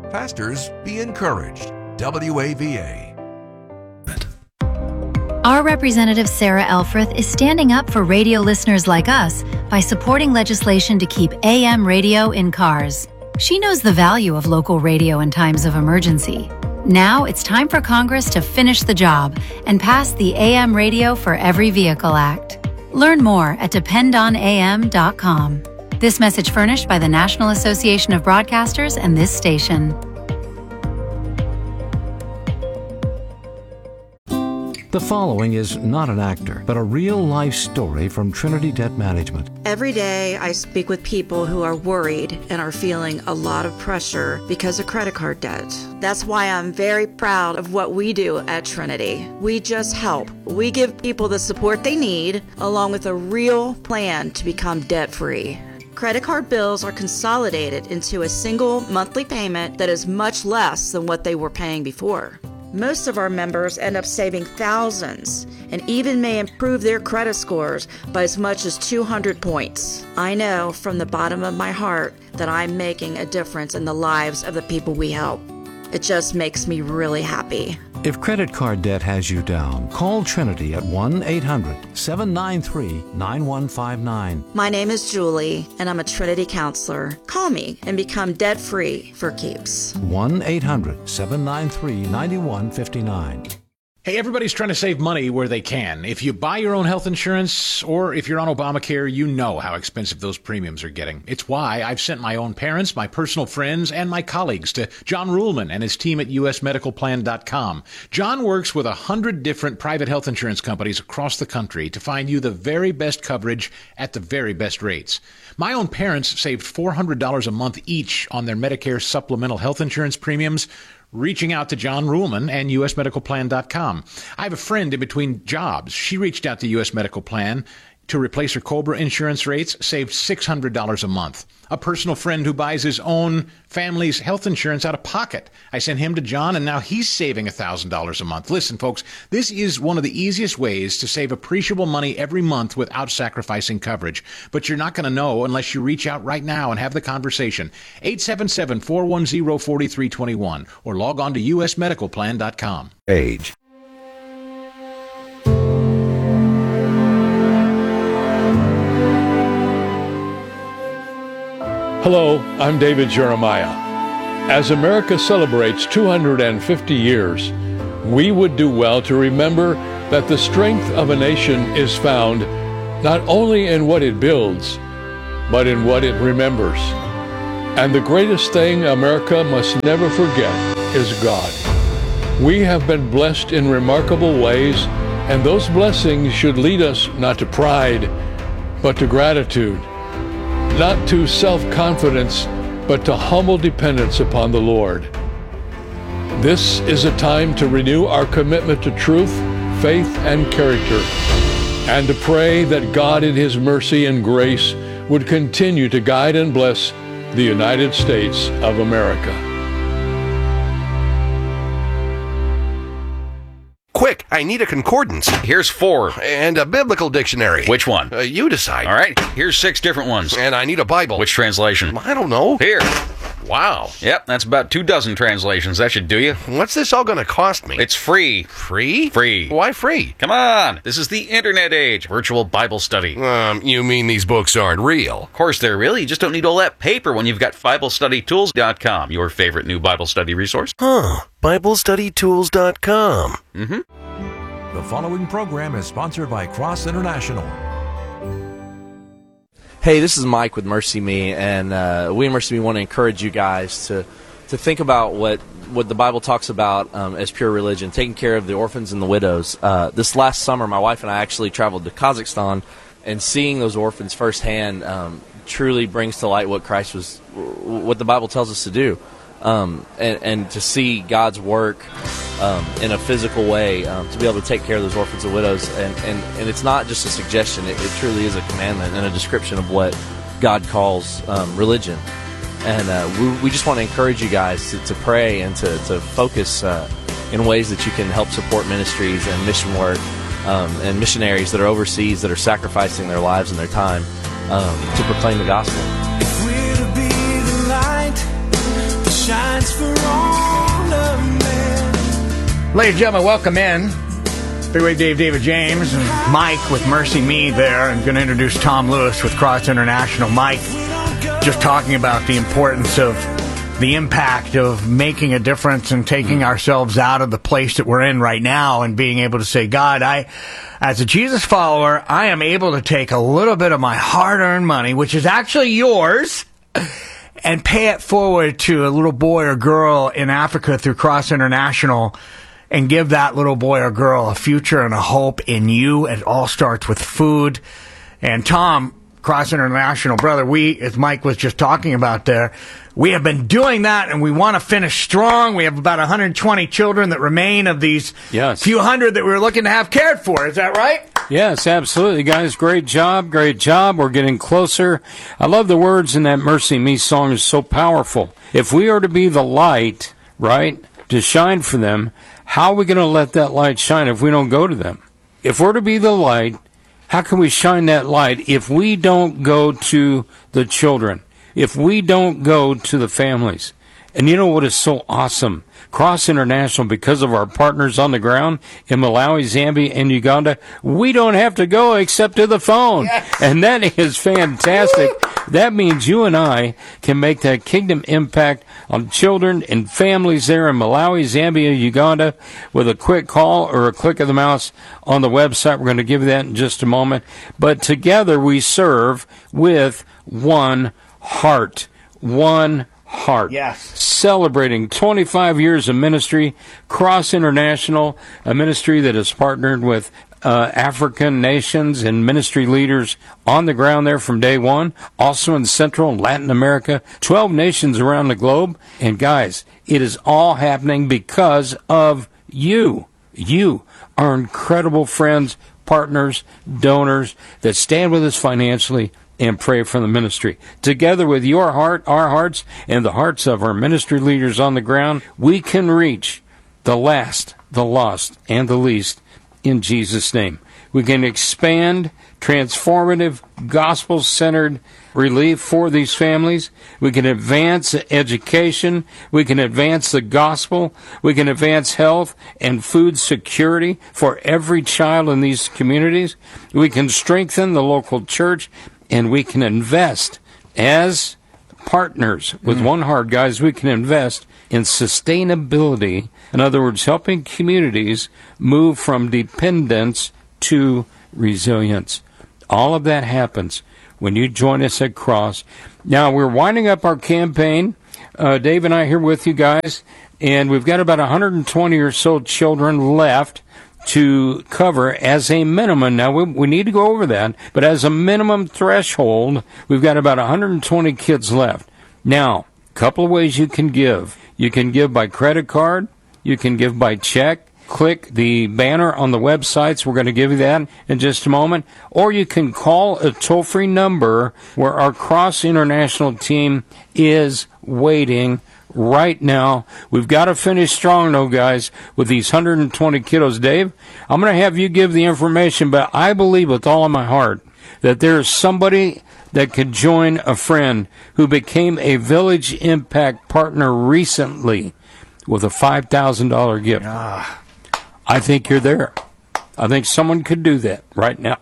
Pastors, be encouraged. WAVA. Our representative Sarah Elfreth is standing up for radio listeners like us by supporting legislation to keep AM radio in cars. She knows the value of local radio in times of emergency. Now it's time for Congress to finish the job and pass the AM Radio for Every Vehicle Act. Learn more at dependonam.com. This message furnished by the National Association of Broadcasters and this station. The following is not an actor, but a real-life story from Trinity Debt Management. Every day I speak with people who are worried and are feeling a lot of pressure because of credit card debt. That's why I'm very proud of what we do at Trinity. We just help. We give people the support they need, along with a real plan to become debt-free. Credit card bills are consolidated into a single monthly payment that is much less than what they were paying before. Most of our members end up saving thousands and even may improve their credit scores by as much as 200 points. I know from the bottom of my heart that I'm making a difference in the lives of the people we help. It just makes me really happy. If credit card debt has you down, call Trinity at 1-800-793-9159. My name is Julie, and I'm a Trinity counselor. Call me and become debt-free for keeps. 1-800-793-9159. Hey, everybody's trying to save money where they can. If you buy your own health insurance or if you're on Obamacare, you know how expensive those premiums are getting. It's why I've sent my own parents, my personal friends, and my colleagues to John Ruhlman and his team at usmedicalplan.com. John works with 100 different private health insurance companies across the country to find you the very best coverage at the very best rates. My own parents saved $400 a month each on their Medicare supplemental health insurance premiums, reaching out to John Ruhlman and usmedicalplan.com. I have a friend in between jobs. She reached out to US Medical Plan to replace her COBRA insurance rates, saved $600 a month. A personal friend who buys his own family's health insurance out of pocket. I sent him to John, and now he's saving $1,000 a month. Listen, folks, this is one of the easiest ways to save appreciable money every month without sacrificing coverage. But you're not going to know unless you reach out right now and have the conversation. 877-410-4321 or log on to usmedicalplan.com. Age. Hello, I'm David Jeremiah. As America celebrates 250 years, we would do well to remember that the strength of a nation is found not only in what it builds, but in what it remembers. And the greatest thing America must never forget is God. We have been blessed in remarkable ways, and those blessings should lead us not to pride, but to gratitude. Not to self-confidence, but to humble dependence upon the Lord. This is a time to renew our commitment to truth, faith, and character, and to pray that God in His mercy and grace would continue to guide and bless the United States of America. Quick, I need a concordance. Here's 4. And a biblical dictionary. Which one? You decide. All right, here's 6 different ones. And I need a Bible. Which translation? I don't know. Here. Wow. Yep, that's about 24 translations. That should do you. What's this all going to cost me? It's free. Free? Free. Why free? Come on. This is the internet age. Virtual Bible study. You mean these books aren't real? Of course they're real. You just don't need all that paper when you've got BibleStudyTools.com, your favorite new Bible study resource. BibleStudyTools.com. Mm-hmm. The following program is sponsored by Cross International. Hey, this is Mike with Mercy Me, and we at Mercy Me want to encourage you guys to think about what the Bible talks about as pure religion, taking care of the orphans and the widows. This last summer, my wife and I actually traveled to Kazakhstan, and seeing those orphans firsthand truly brings to light what what the Bible tells us to do. And to see God's work in a physical way, to be able to take care of those orphans and widows, and it's not just a suggestion, it truly is a commandment and a description of what God calls religion. And we just want to encourage you guys to pray and to focus in ways that you can help support ministries and mission work and missionaries that are overseas that are sacrificing their lives and their time to proclaim the gospel. If we're to be the light that shines for all Ladies and gentlemen, welcome in. Big Wave Dave, David James, and Mike with Mercy Me there. I'm going to introduce Tom Lewis with Cross International. Mike, just talking about the importance of the impact of making a difference and taking ourselves out of the place that we're in right now and being able to say, God, as a Jesus follower, I am able to take a little bit of my hard-earned money, which is actually yours, and pay it forward to a little boy or girl in Africa through Cross International, and give that little boy or girl a future and a hope in you. It all starts with food. And Tom, Cross International, brother, as Mike was just talking about there, we have been doing that, and we want to finish strong. We have about 120 children that remain of these few hundred that we were looking to have cared for. Is that right? Yes, absolutely, guys. Great job. Great job. We're getting closer. I love the words in that Mercy Me song. Is so powerful. If we are to be the light, right, to shine for them, how are we going to let that light shine if we don't go to them? If we're to be the light, how can we shine that light if we don't go to the children, if we don't go to the families? And you know what is so awesome? Cross International, because of our partners on the ground in Malawi, Zambia, and Uganda, we don't have to go except to the phone. Yes. And that is fantastic. Woo! That means you and I can make that kingdom impact on children and families there in Malawi, Zambia, Uganda with a quick call or a click of the mouse on the website. We're going to give you that in just a moment. But together we serve with one heart. One heart. Yes. Celebrating 25 years of ministry, Cross International, a ministry that has partnered with African nations and ministry leaders on the ground there from day one, also in Central and Latin America, 12 nations around the globe. And guys, it is all happening because of you. You are incredible friends, partners, donors that stand with us financially and pray for the ministry. Together with your heart, our hearts, and the hearts of our ministry leaders on the ground, we can reach the last, the lost, and the least in Jesus' name. We can expand transformative, gospel-centered relief for these families. We can advance education. We can advance the gospel. We can advance health and food security for every child in these communities. We can strengthen the local church, and we can invest as partners with one heart, guys. We can invest in sustainability. In other words, helping communities move from dependence to resilience. All of that happens when you join us at Cross. Now, we're winding up our campaign. Dave and I are here with you guys, and we've got about 120 or so children left to cover as a minimum. Now, we need to go over that, but as a minimum threshold, we've got about 120 kids left. Now, a couple of ways you can give. You can give by credit card. You can give by check. Click the banner on the websites. We're going to give you that in just a moment. Or you can call a toll-free number where our Cross International team is waiting right now. We've got to finish strong, though, guys, with these 120 kiddos. Dave, I'm going to have you give the information, but I believe with all of my heart that there is somebody that could join a friend who became a Village Impact partner recently with a $5,000 gift. I think you're there. I think someone could do that right now.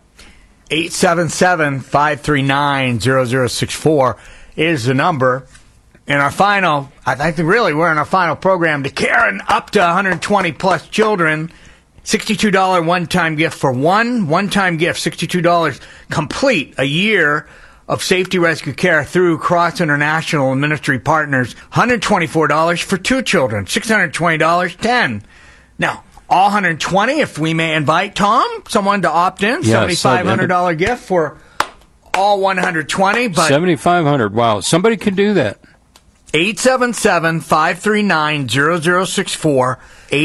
877-539-0064 is the number. In our final, I think really we're in our final program to care up to 120 plus children. $62 one-time gift for one-time gift, $62 complete a year of safety rescue care through Cross International and ministry partners. $124 for two children, $620, 10. Now, all 120, if we may invite Tom, someone to opt in, yes, $7,500 gift for all 120. But $7,500, wow, somebody could do that. 877-539-0064,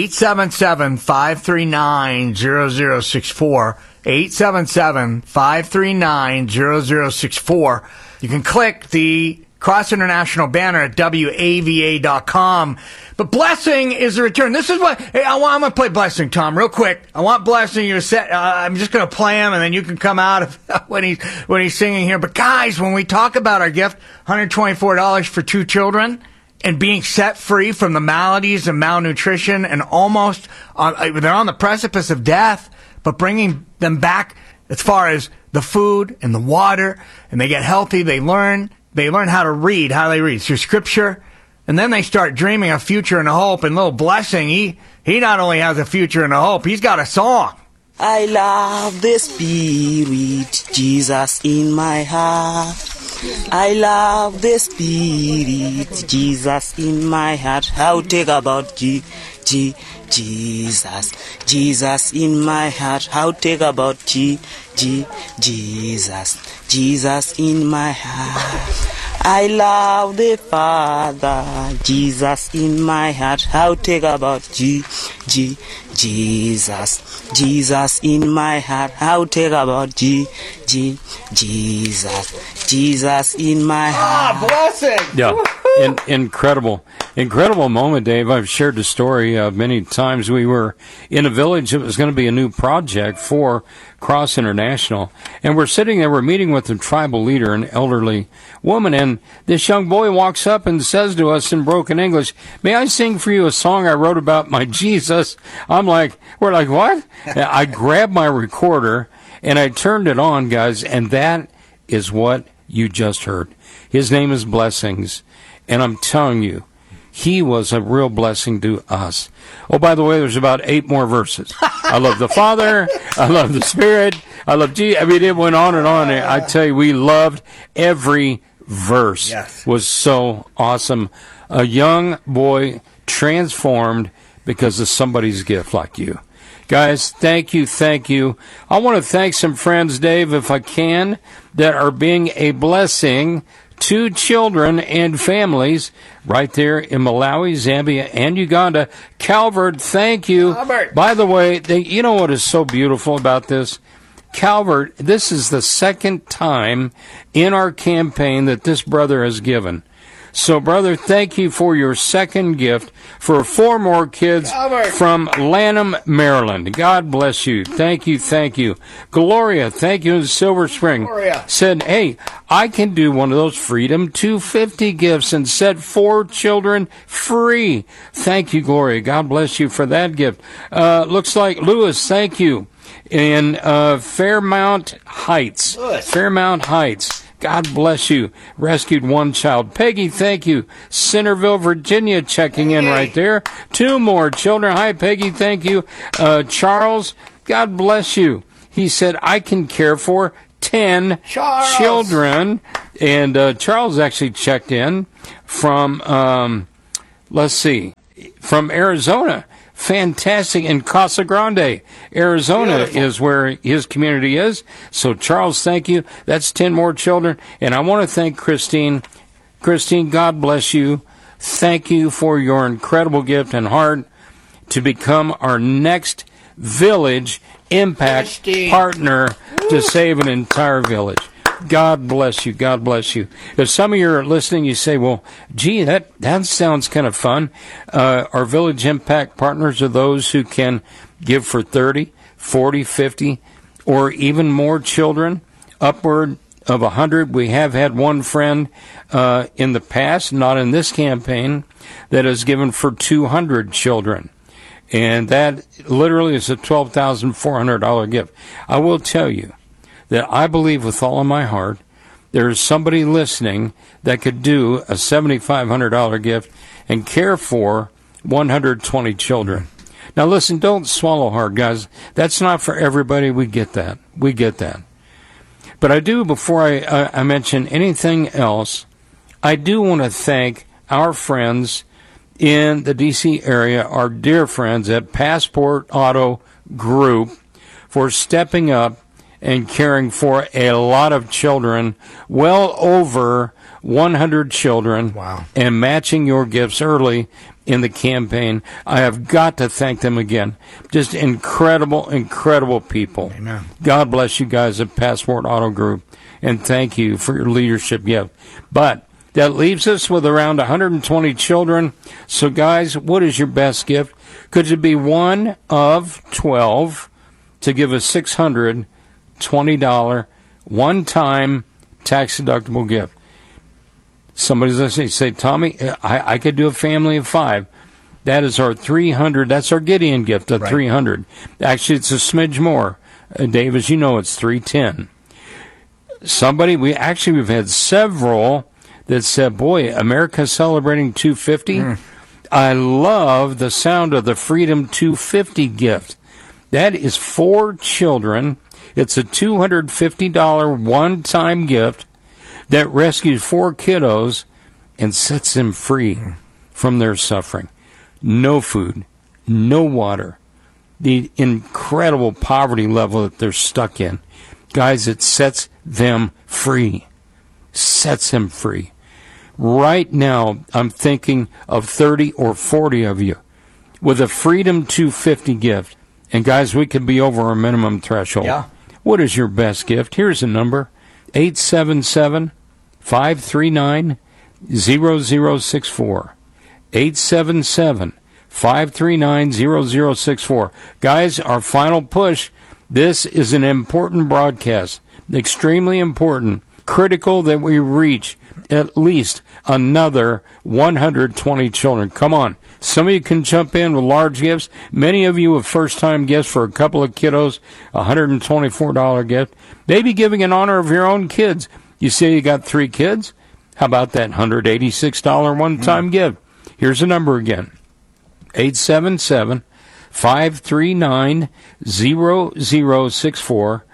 877-539-0064, 877-539-0064. You can click the Cross International banner at WAVA.com. But blessing is the return. This is what I'm going to play blessing, Tom, real quick. I want blessing. You set. I'm just going to play him, and then you can come out when he's singing here. But guys, when we talk about our gift, $124 for two children, and being set free from the maladies and malnutrition, and almost they're on the precipice of death, but bringing them back as far as the food and the water, and they get healthy. They learn how to read, through Scripture, and then they start dreaming a future and a hope. And little Blessing, he not only has a future and a hope, he's got a song. I love the Spirit, Jesus in my heart. I love the Spirit, Jesus in my heart. How take about Jesus, Jesus in my heart. How take about Jesus, Jesus in my heart. I love the Father, Jesus in my heart. How take about Jesus, Jesus in my heart. How take about Jesus, Jesus in my heart. Ah, Blessing! Yeah, incredible moment, Dave. I've shared the story many times. We were in a village. It was going to be a new project for Cross International, and we're sitting there. We're meeting with the tribal leader, an elderly woman, and this young boy walks up and says to us in broken English, "May I sing for you a song I wrote about my Jesus?" We're like, what? I grabbed my recorder and I turned it on, guys, and that is what you just heard. His name is Blessings, and I'm telling you, he was a real blessing to us. Oh, by the way, there's about 8 more verses. I love the Father. I love the Spirit. I love Jesus. I mean, it went on and on. I tell you, we loved every verse. Yes. Was so awesome. A young boy transformed because of somebody's gift like you. Guys, thank you, thank you. I want to thank some friends, Dave, if I can, that are being a blessing to children and families right there in Malawi, Zambia, and Uganda. Calvert, thank you. Calvert. By the way, you know what is so beautiful about this? Calvert, this is the second time in our campaign that this brother has given. So, brother, thank you for your second gift for 4 more kids from Lanham, Maryland. God bless you. Thank you, thank you. Gloria, thank you in Silver Spring. Gloria said, hey, I can do one of those Freedom 250 gifts and set 4 children free. Thank you, Gloria. God bless you for that gift. Looks like Lewis, thank you. In Fairmount Heights. Fairmount Heights. God bless you. Rescued 1 child. Peggy, thank you. Centerville, Virginia, checking in right there. 2 more children. Hi, Peggy, thank you. Charles, God bless you. He said, I can care for 10 children. And Charles actually checked in from, from Arizona. Fantastic. In Casa Grande, Arizona is where his community is. So, Charles, thank you. That's 10 more children. And I want to thank Christine. Christine, God bless you. Thank you for your incredible gift and heart to become our next village impact partner to save an entire village. God bless you. God bless you. If some of you are listening, you say, well, gee, that sounds kind of fun. Our Village Impact partners are those who can give for 30, 40, 50, or even more children, upward of 100. We have had one friend in the past, not in this campaign, that has given for 200 children. And that literally is a $12,400 gift. I will tell you that I believe with all of my heart there is somebody listening that could do a $7,500 gift and care for 120 children. Now listen, don't swallow hard, guys. That's not for everybody. We get that. We get that. But I do, before I mention anything else, I do want to thank our friends in the D.C. area, our dear friends at Passport Auto Group, for stepping up and caring for a lot of children, well over 100 children, and matching your gifts early in the campaign. I have got to thank them again. Just incredible, incredible people. Amen. God bless you guys at Passport Auto Group, and thank you for your leadership gift. But that leaves us with around 120 children. So, guys, what is your best gift? Could it be one of 12 to give a $620 one-time tax-deductible gift? Somebody's listening, say, Tommy, I could do a family of 5. That is our 300. That's our Gideon gift of 300. Actually, it's a smidge more. Dave, as you know, it's 310. We've had several that said, boy, America's celebrating 250. I love the sound of the Freedom 250 gift. That is 4 children. It's a $250 one-time gift that rescues 4 kiddos and sets them free from their suffering. No food, no water, the incredible poverty level that they're stuck in. Guys, it sets them free. Sets them free. Right now, I'm thinking of 30 or 40 of you with a Freedom 250 gift. And guys, we could be over our minimum threshold. Yeah. What is your best gift? Here's a number, 877-539-0064. 877-539-0064. Guys, our final push. This is an important broadcast, extremely important, critical that we reach at least another 120 children. Come on. Some of you can jump in with large gifts. Many of you with first-time gifts for a couple of kiddos, $124 gift. Maybe giving in honor of your own kids. You say you got 3 kids? How about that $186 one-time gift? Here's the number again, 877-539-0064,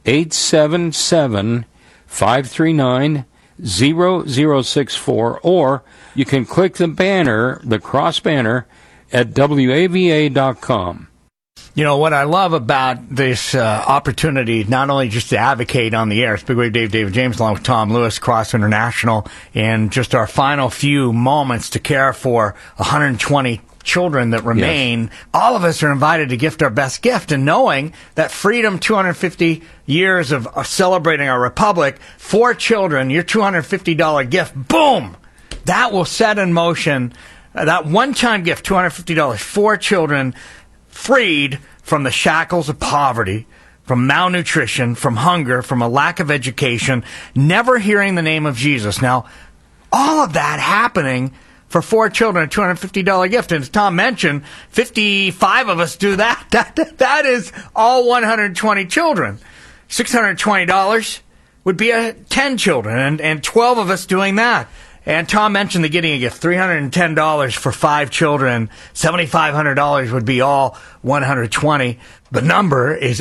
877-539-0064, or you can click the banner, the cross banner, at WAVA.com. You know, what I love about this opportunity, not only just to advocate on the air, it's Big Wave David James, along with Tom Lewis, Cross International, and just our final few moments to care for 120 children that remain. Yes. All of us are invited to gift our best gift, and knowing that Freedom 250 years of celebrating our republic, 4 children, your $250 gift, boom! That will set in motion that one-time gift, $250, 4 children, freed from the shackles of poverty, from malnutrition, from hunger, from a lack of education, never hearing the name of Jesus. Now, all of that happening for 4 children, a $250 gift. And as Tom mentioned, 55 of us do that. That is all 120 children. $620 would be 10 children, and 12 of us doing that. And Tom mentioned the Gideon gift, $310 for 5 children. $7,500 would be all 120. The number is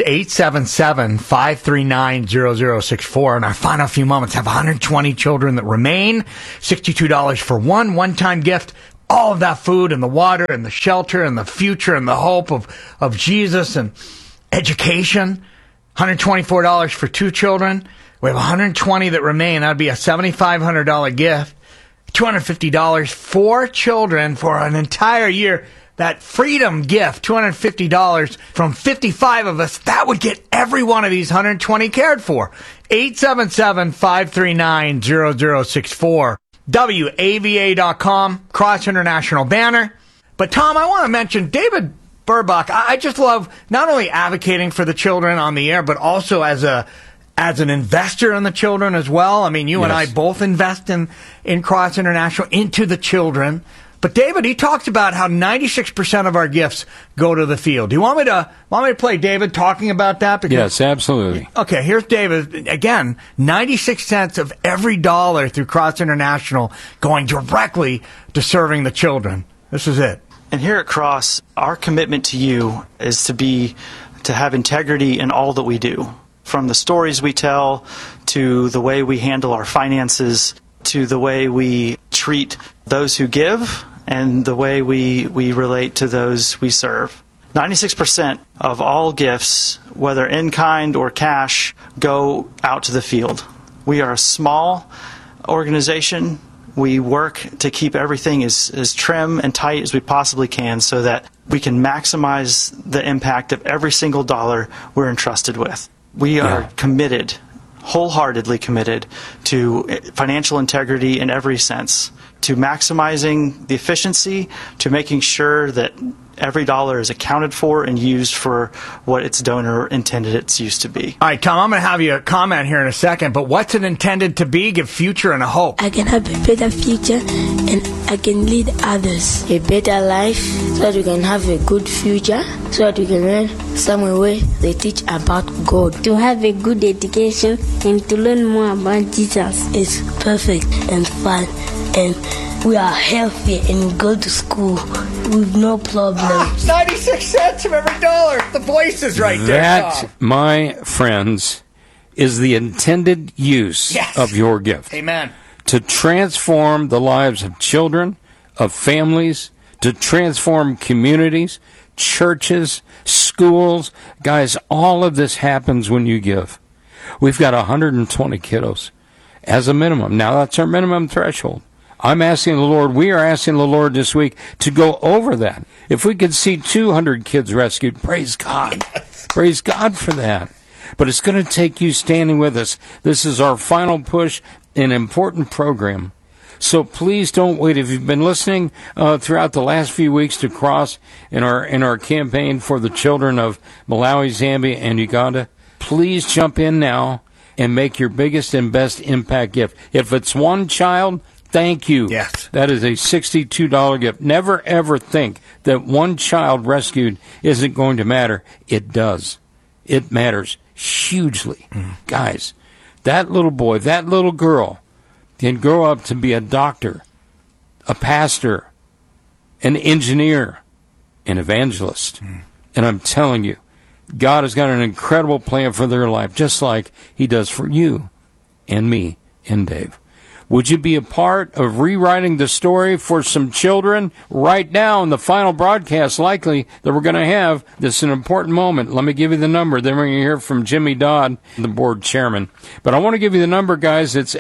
877-539-0064. In our final few moments, have 120 children that remain. $62 for one-time gift. All of that food and the water and the shelter and the future and the hope of Jesus and education. $124 for 2 children. We have 120 that remain. That would be a $7,500 gift. $250 for children for an entire year. That freedom gift, $250 from 55 of us, that would get every one of these 120 cared for. 877-539-0064. WAVA.com, Cross International banner. But Tom, I want to mention David Burbach. I just love not only advocating for the children on the air, but also as an investor in the children as well. I mean, you and I both invest in Cross International into the children. But David, he talks about how 96% of our gifts go to the field. Do you want me to play David talking about that? Because, yes, absolutely. Okay, here's David. Again, 96 cents of every dollar through Cross International going directly to serving the children. This is it. And here at Cross, our commitment to you is to have integrity in all that we do. From the stories we tell, to the way we handle our finances, to the way we treat those who give, and the way we relate to those we serve. 96% of all gifts, whether in kind or cash, go out to the field. We are a small organization. We work to keep everything as trim and tight as we possibly can so that we can maximize the impact of every single dollar we're entrusted with. We are committed, wholeheartedly committed, to financial integrity in every sense, to maximizing the efficiency, to making sure that every dollar is accounted for and used for what its donor intended its use to be. All right, Tom, I'm going to have you comment here in a second, but what's it intended to be? Give future and a hope. I can have a better future and I can lead others a better life so that we can have a good future, so that we can learn somewhere where they teach about God. To have a good education and to learn more about Jesus. It's perfect and fun, and we are healthy and we go to school with no problem. 96 cents of every dollar. The voice is right there. That, my friends, is the intended use of your gift. Amen. To transform the lives of children, of families, to transform communities, churches, schools. Guys, all of this happens when you give. We've got 120 kiddos as a minimum. Now, that's our minimum threshold. I'm asking the Lord, we are asking the Lord this week to go over that. If we could see 200 kids rescued, praise God. Yes. Praise God for that. But it's going to take you standing with us. This is our final push, an important program. So please don't wait. If you've been listening throughout the last few weeks to Cross in our campaign for the children of Malawi, Zambia, and Uganda, please jump in now and make your biggest and best impact gift. If it's one child, thank you. Yes. That is a $62 gift. Never, ever think that one child rescued isn't going to matter. It does. It matters hugely. Guys, that little boy, that little girl can grow up to be a doctor, a pastor, an engineer, an evangelist. And I'm telling you, God has got an incredible plan for their life, just like he does for you and me and Dave. Would you be a part of rewriting the story for some children right now in the final broadcast likely that we're going to have? This is an important moment. Let me give you the number. Then we're going to hear from Jimmy Dodd, the board chairman. But I want to give you the number, guys. It's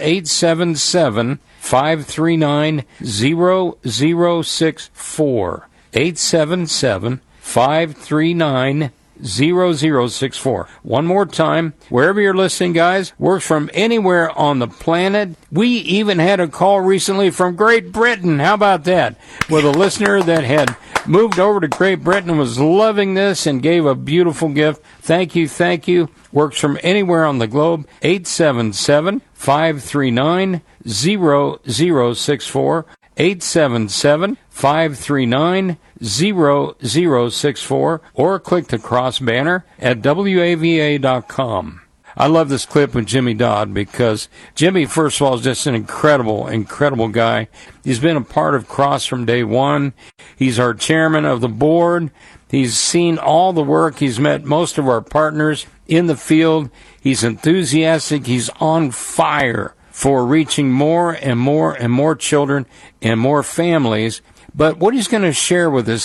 877-539-0064. 877-539-0064. 0064. One more time, wherever you're listening, guys, works from anywhere on the planet. We even had a call recently from Great Britain. How about that? With a listener that had moved over to Great Britain and was loving this and gave a beautiful gift. Thank you, thank you. Works from anywhere on the globe. 877-539-0064. 877-539-0064, or click the cross banner at WAVA.com. I love this clip with Jimmy Dodd because Jimmy, first of all, is just an incredible, incredible guy. He's been a part of Cross from day one. He's our chairman of the board. He's seen all the work. He's met most of our partners in the field. He's enthusiastic. He's on fire for reaching more and more and more children and more families. But what he's going to share with us,